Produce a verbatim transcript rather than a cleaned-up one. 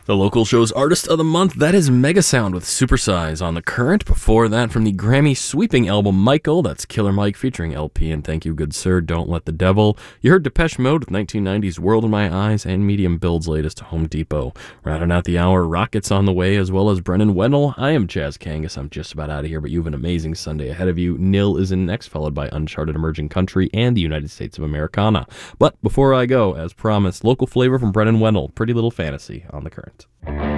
The local show's Artist of the Month, that is Megasound with Supersize on The Current. Before that, from the Grammy-sweeping album Michael, that's Killer Mike featuring L P and Thank You Good Sir, Don't Let the Devil. You heard Depeche Mode with nineteen nineties World in My Eyes and Medium Build's latest Home Depot. Rounding out the hour, Rockets on the Way, as well as Brennan Wendell. I am Chaz Kangas. I'm just about out of here, but you have an amazing Sunday ahead of you. Nil is in next, followed by Uncharted Emerging Country and the United States of Americana. But before I go, as promised, local flavor from Brennan Wendell, Pretty Little Fantasy on The Current.